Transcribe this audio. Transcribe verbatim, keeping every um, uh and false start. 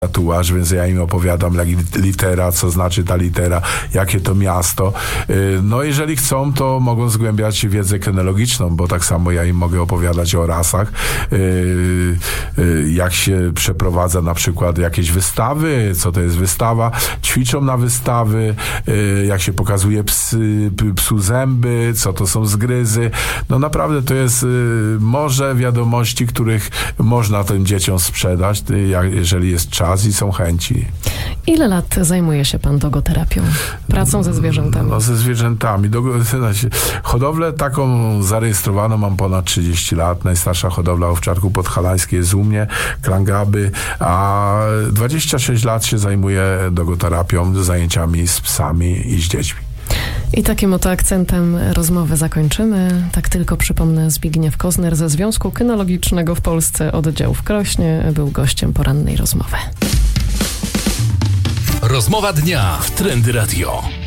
tatuaż, więc ja im opowiadam, jak litera, co znaczy ta litera, jakie to miasto. No jeżeli chcą, to mogą zgłębiać wiedzę kynologiczną, bo tak samo ja im mogę opowiadać o rasach, jak się przeprowadza na przykład jakieś wystawy, co to jest wystawa, ćwiczą na wystawy, jak się pokazuje psy, psu zęby, co to są zgryzy. No naprawdę to jest morze wiadomości, których można tym dzieciom sprzedać, jeżeli jest czas i są chęci. Ile lat zajmuje się pan dogoterapią? Pracą ze zwierzętami? No ze zwierzętami. Dogo, znaczy, hodowlę taką zarejestrowaną mam ponad trzydzieści lat. Najstarsza hodowla owczarków podhalańskiej jest u mnie, Krangaby, a dwadzieścia sześć lat się zajmuję dogoterapią, zajęciami z psami i z dziećmi. I takim oto akcentem rozmowy zakończymy. Tak tylko przypomnę, Zbigniew Kozner ze Związku Kynologicznego w Polsce, oddział w Krośnie, był gościem porannej rozmowy. Rozmowa dnia w Trendy Radio.